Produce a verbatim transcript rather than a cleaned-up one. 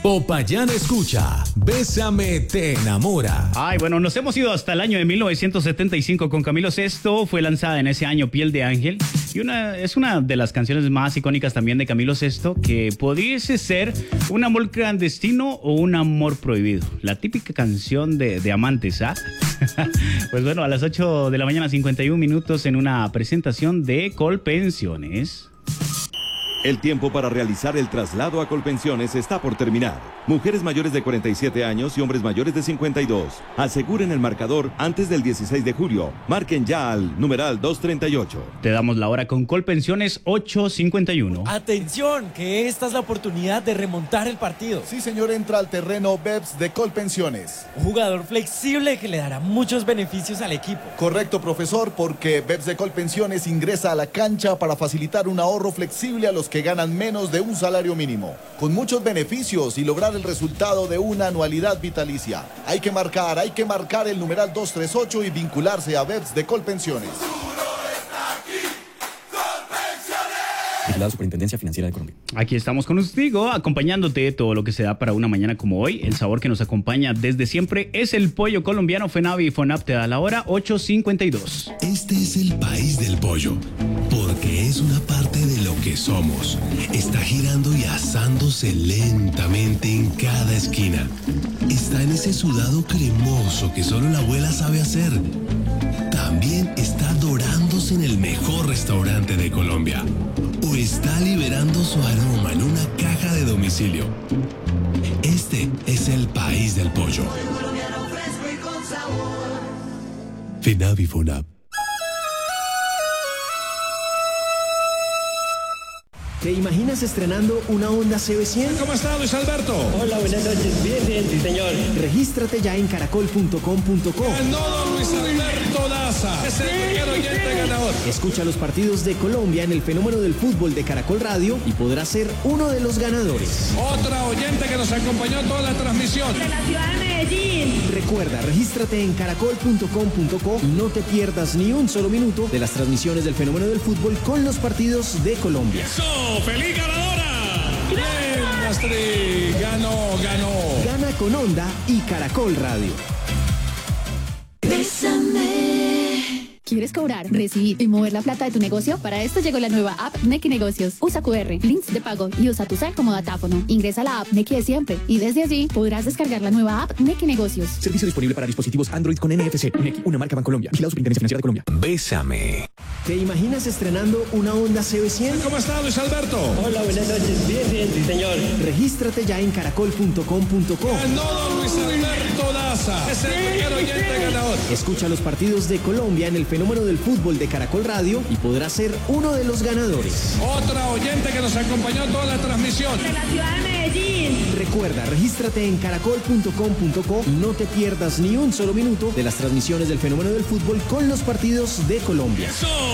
Popayán escucha, Bésame te enamora. Ay, bueno, nos hemos ido hasta el año de mil novecientos setenta y cinco con Camilo Sesto. Fue lanzada en ese año Piel de Ángel. Y una, es una de las canciones más icónicas también de Camilo Sesto, que pudiese ser un amor clandestino o un amor prohibido. La típica canción de, de amantes, ¿ah? Pues bueno, a las ocho de la mañana, cincuenta y un minutos, en una presentación de Colpensiones. El tiempo para realizar el traslado a Colpensiones está por terminar. Mujeres mayores de cuarenta y siete años y hombres mayores de cincuenta y dos. Aseguren el marcador antes del dieciséis de julio. Marquen ya al numeral doscientos treinta y ocho. Te damos la hora con Colpensiones ocho cincuenta y uno. Atención, que esta es la oportunidad de remontar el partido. Sí, señor, entra al terreno Beps de Colpensiones. Un jugador flexible que le dará muchos beneficios al equipo. Correcto, profesor, porque Beps de Colpensiones ingresa a la cancha para facilitar un ahorro flexible a los que que ganan menos de un salario mínimo, con muchos beneficios y lograr el resultado de una anualidad vitalicia. Hay que marcar, hay que marcar el numeral doscientos treinta y ocho y vincularse a Beps de Colpensiones. La Superintendencia Financiera de Colombia. Aquí estamos contigo, acompañándote todo lo que se da para una mañana como hoy. El sabor que nos acompaña desde siempre es el pollo colombiano. FENAVI y FONAP te da la hora ocho cincuenta y dos. Este es el país del pollo, porque es una parte de lo que somos. Está girando y asándose lentamente en cada esquina. Está en ese sudado cremoso que solo la abuela sabe hacer. También está dorándose en el mejor restaurante de Colombia. O está liberando su aroma en una caja de domicilio. Este es el país del pollo. FENAVI FONAP. ¿Te imaginas estrenando una Honda C B cien? ¿Cómo está, Luis Alberto? Hola, buenas noches. Bien, bien, sí, señor. Regístrate ya en caracol punto com punto co. Ganó don Luis Alberto Daza. Es el primer oyente ganador. Escucha los partidos de Colombia en el fenómeno del fútbol de Caracol Radio y podrás ser uno de los ganadores. Otra oyente que nos acompañó toda la transmisión. De la ciudad de Medellín. Recuerda, regístrate en caracol punto com punto co y no te pierdas ni un solo minuto de las transmisiones del fenómeno del fútbol con los partidos de Colombia. ¡Eso! ¡Feliz ganadora! ¡Bien, Astrid! ¡Ganó, ganó! Gana con Honda y Caracol Radio. Bésame. ¿Quieres cobrar, recibir y mover la plata de tu negocio? Para esto llegó la nueva app Nequi Negocios. Usa cu erre, links de pago y usa tu cel como datáfono. Ingresa a la app Nequi de siempre y desde allí podrás descargar la nueva app Nequi Negocios. Servicio disponible para dispositivos Android con N F C. Nequi, una marca Bancolombia. Vigilado Superintendencia Financiera de Colombia. Bésame. ¿Te imaginas estrenando una Honda C B cien? ¿Cómo está, Luis Alberto? Hola, buenas noches. Bien, bien, sí, señor. Regístrate ya en caracol punto com punto co. Ganó don Luis Alberto Daza. Es el primer oyente ganador. Escucha los partidos de Colombia en el fenómeno del fútbol de Caracol Radio y podrás ser uno de los ganadores. Otra oyente que nos acompañó toda la transmisión. De la ciudad de Medellín. Recuerda, regístrate en caracol punto com punto co y no te pierdas ni un solo minuto de las transmisiones del fenómeno del fútbol con los partidos de Colombia. ¡Eso!